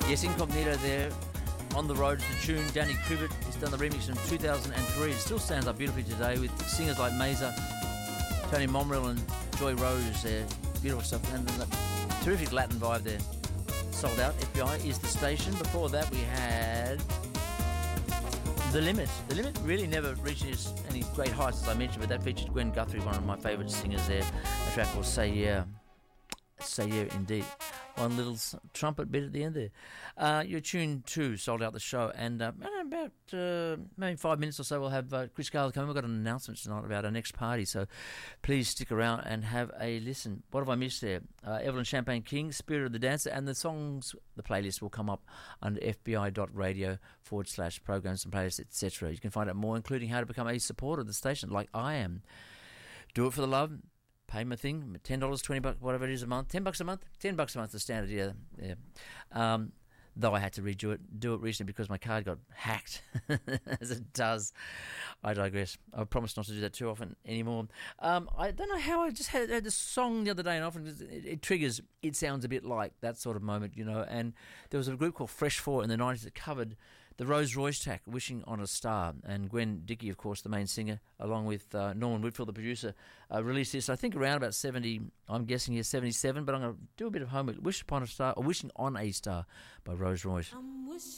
Yes, Incognito there. On the Road is the tune. Danny Krivett has done the remix in 2003. It still stands up beautifully today with singers like Mazer, Tony Momril and Joy Rose there. Beautiful stuff. And the terrific Latin vibe there. Sold Out. FBI is the station. Before that we had The Limit. The Limit really never reached any great heights, as I mentioned, but that featured Gwen Guthrie, one of my favourite singers there. A track called Say Yeah. Say Yeah, indeed. One little trumpet bit at the end there. Your tune 2 sold out the show, and about maybe 5 minutes or so we'll have Chris Gale coming. We've got an announcement tonight about our next party, so please stick around and have a listen. What have I missed there? Evelyn Champagne King, Spirit of the Dancer, and the songs, the playlist will come up under fbi.radio/programs and playlists, etc. You can find out more, including how to become a supporter of the station, like I am. Do it for the love. Pay my thing, $10, $20, whatever it is a month. $10 a month? $10 a month is standard, yeah. Though I had to do it recently because my card got hacked, as it does. I digress. I promise not to do that too often anymore. I don't know how I just had this song the other day, and often it triggers, it sounds a bit like that sort of moment, you know. And there was a group called Fresh 4 in the 90s that covered the Rose Royce track, Wishing on a Star. And Gwen Dickey, of course, the main singer, along with Norman Whitfield, the producer, released this, I think, around about 70, I'm guessing here 77, but I'm going to do a bit of homework. Wishing on a Star by Rose Royce. I'm wishing